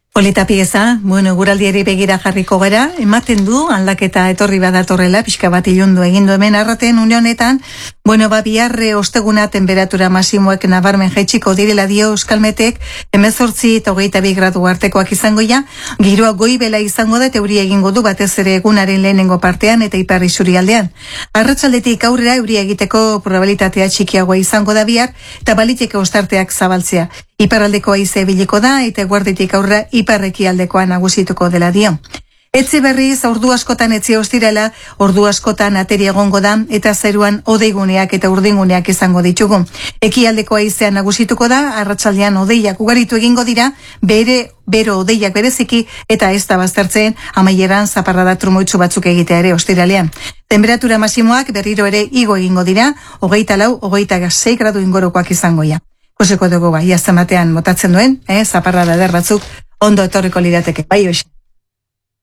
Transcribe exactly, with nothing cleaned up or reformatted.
Polita pieza, bueno, guraldiari begira jarriko gara, ematen du, aldaketa etorri badatorrela, pixka bat ilundu egindu hemen arraten unionetan, bueno, ba, biharre osteguna temperatura masimoek nabarmen jaitsiko direla dio Euskalmetek, hemezortzi eta hogeita bi gradu artekoak izango ja, giroa goibela izango da, euria egingo du batez ere egunaren lehenengo partean eta ipar isurialdean. Arratsaldetik aurrera euria egiteko probabilitatea txikiagoa izango da bihar, eta baliteke ostarteak zabaltzea. Iparraldeko haize biliko da, eta guarditik aurra iparrekialdekoa nagusituko dela dio. Etzi berriz, ordu askotan etzi ostirela, ordu askotan ateri egongo da, eta zeruan odeiguneak eta urdinguneak izango ditugu. Ekialdeko haizea nagusituko da, arratsaldean odeiak ugaritu egingo dira, bere, bero odeiak bereziki, eta ez da baztertzen, amaieran zaparrada trumoitzu batzuk egitea ere ostiralean. Temperatura masimoak berriro ere igo egingo dira, hogeita lau, hogeita sei gradu ingorokoak izango ja. Koseko dugu bai, azamatean motatzen duen, eh, zaparrada eder batzuk, ondo etorriko lirateke, bai hoxe.